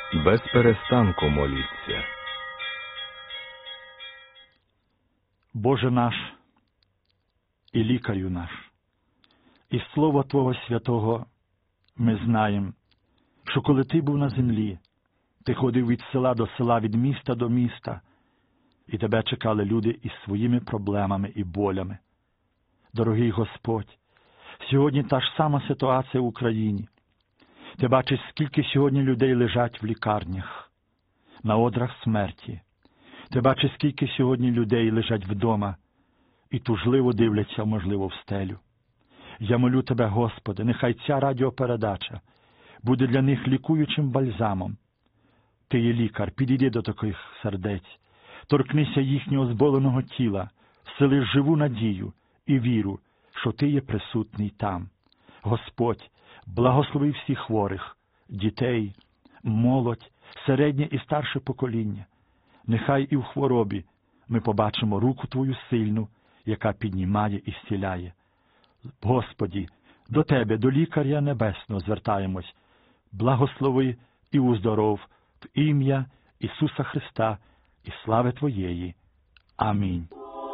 без перестанку моліться. Боже наш і лікарю наш, із Слова Твого Святого ми знаємо, що коли Ти був на землі, Ти ходив від села до села, від міста до міста, і Тебе чекали люди із своїми проблемами і болями. Дорогий Господь, сьогодні та ж сама ситуація в Україні. Ти бачиш, скільки сьогодні людей лежать в лікарнях, на одрах смерті. Ти бачиш, скільки сьогодні людей лежать вдома і тужливо дивляться, можливо, в стелю. Я молю Тебе, Господи, нехай ця радіопередача буде для них лікуючим бальзамом. Ти є лікар, підійди до таких сердець, торкнися їхнього зболеного тіла, всили живу надію і віру, що Ти є присутній там. Господь, благослови всіх хворих, дітей, молодь, середнє і старше покоління. Нехай і в хворобі ми побачимо руку Твою сильну, яка піднімає і зціляє. Господі, до Тебе, до лікаря небесного звертаємось. Благослови і уздоров в ім'я Ісуса Христа і слави Твоєї. Амінь.